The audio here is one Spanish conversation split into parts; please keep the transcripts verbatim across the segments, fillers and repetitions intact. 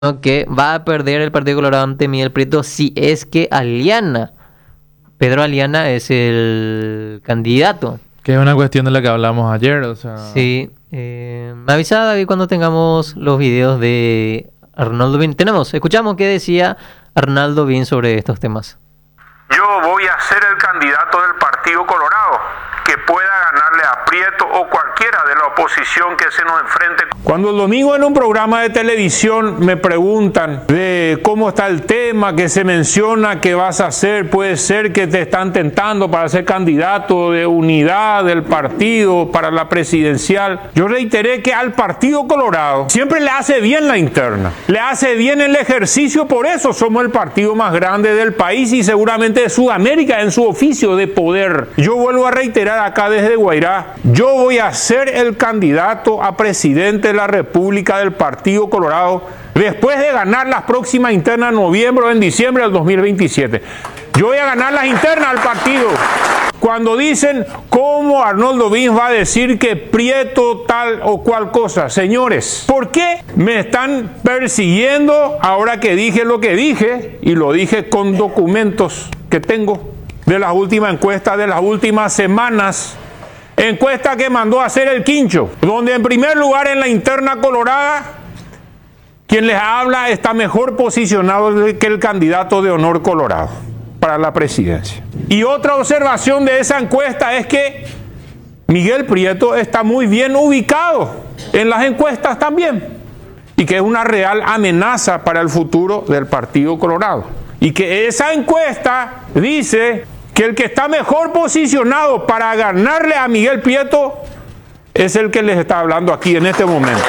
que va a perder el Partido Colorado ante Miguel Prieto si es que Aliana, Pedro Aliana es el candidato. Que es una cuestión de la que hablamos ayer, o sea... Sí, eh, me avisa David cuando tengamos los videos de Arnoldo Bin. Tenemos, escuchamos qué decía Arnoldo Bin sobre estos temas. Yo voy a ser el candidato del Partido Colorado que pueda ganarle a Prieto o cualquiera de la oposición que se nos enfrente. Cuando el domingo en un programa de televisión me preguntan de cómo está el tema, que se menciona que vas a hacer, puede ser que te están tentando para ser candidato de unidad del partido para la presidencial, yo reiteré que al Partido Colorado siempre le hace bien la interna, le hace bien el ejercicio, por eso somos el partido más grande del país y seguramente de Sudamérica en su oficio de poder. Yo vuelvo a reiterar acá desde Guairá, yo voy a ser el candidato a presidente de la República del Partido Colorado después de ganar las próximas internas en noviembre o en diciembre del dos mil veintisiete. Yo voy a ganar las internas al partido. Cuando dicen cómo Arnoldo Bin va a decir que Prieto tal o cual cosa, señores, ¿por qué me están persiguiendo ahora que dije lo que dije? Y lo dije con documentos que tengo de las últimas encuestas de las últimas semanas. Encuesta que mandó a hacer el Quincho, donde en primer lugar en la interna colorada, quien les habla está mejor posicionado que el candidato de honor colorado para la presidencia. Y otra observación de esa encuesta es que Miguel Prieto está muy bien ubicado en las encuestas también, y que es una real amenaza para el futuro del Partido Colorado. Y que esa encuesta dice que el que está mejor posicionado para ganarle a Miguel Prieto es el que les está hablando aquí en este momento.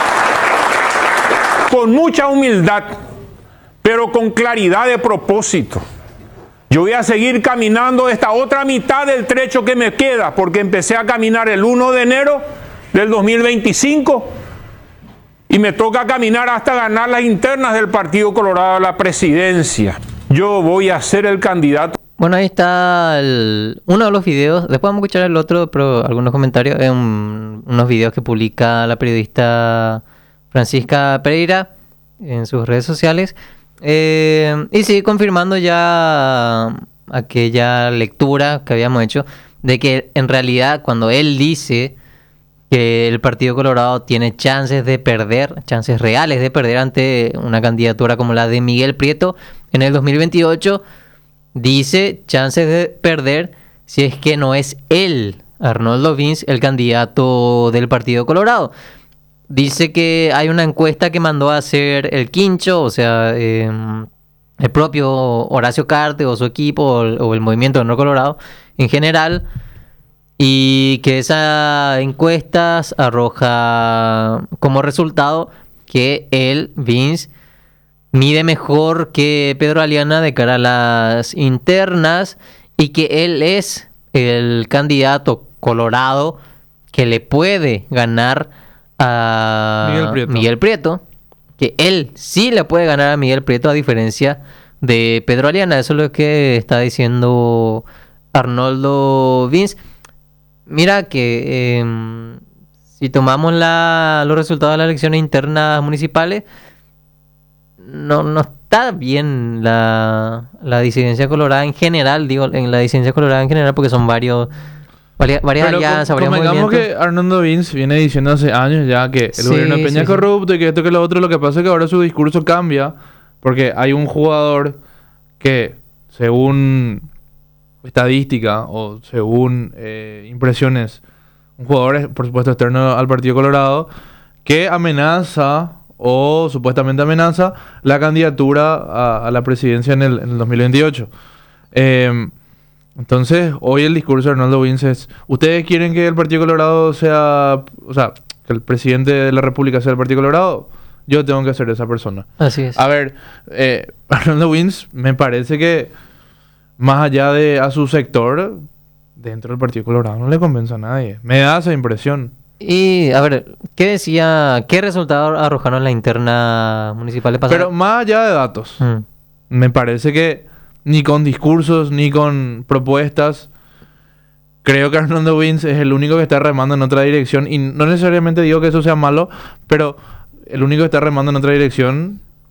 Con mucha humildad, pero con claridad de propósito. Yo voy a seguir caminando esta otra mitad del trecho que me queda, porque empecé a caminar el primero de enero del dos mil veinticinco y me toca caminar hasta ganar las internas del Partido Colorado a la presidencia. Yo voy a ser el candidato. Bueno, ahí está el, uno de los videos. Después vamos a escuchar el otro, pero algunos comentarios. En un, unos videos que publica la periodista Francisca Pereira en sus redes sociales. Eh, y sí, confirmando ya aquella lectura que habíamos hecho de que en realidad cuando él dice que el Partido Colorado tiene chances de perder, chances reales de perder ante una candidatura como la de Miguel Prieto en el dos mil veintiocho, dice chances de perder si es que no es él, Arnoldo Bin, el candidato del Partido Colorado. Dice que hay una encuesta que mandó a hacer el Quincho, o sea, eh, el propio Horacio Carte o su equipo o el, o el Movimiento de Honor Colorado en general, y que esa encuesta arroja como resultado que él, Vince, mide mejor que Pedro Aliana de cara a las internas y que él es el candidato colorado que le puede ganar a Miguel Prieto. Miguel Prieto, que él sí le puede ganar a Miguel Prieto a diferencia de Pedro Aliana. Eso es lo que está diciendo Arnoldo Bin. Mira que eh, si tomamos la, los resultados de las elecciones internas municipales, no, no está bien la, la disidencia colorada en general, digo, en la disidencia colorada en general, porque son varios varias, varias Pero alianzas, varios convengamos movimientos. que Arnoldo Bin viene diciendo hace años ya que el Sí, gobierno de Peña sí, es sí. corrupto y que esto que lo otro. Lo que pasa es que ahora su discurso cambia porque hay un jugador que, según estadística o según eh, impresiones, un jugador, por supuesto, externo al Partido Colorado, que amenaza o supuestamente amenaza la candidatura a, a la presidencia en el, en el dos mil veintiocho. Eh, entonces, hoy el discurso de Arnoldo Bin es: ¿ustedes quieren que el Partido Colorado sea, o sea, que el presidente de la República sea el Partido Colorado? Yo tengo que ser esa persona. Así es. A ver, eh, Arnoldo Bin me parece que más allá de a su sector, dentro del Partido Colorado no le convence a nadie. Me da esa impresión. Y, a ver, ¿qué decía? ¿Qué resultado arrojaron la interna municipal de pasada? Pero más allá de datos, Mm. me parece que ni con discursos, ni con propuestas, creo que Arnoldo Bin es el único que está remando en otra dirección. Y no necesariamente digo que eso sea malo, pero el único que está remando en otra dirección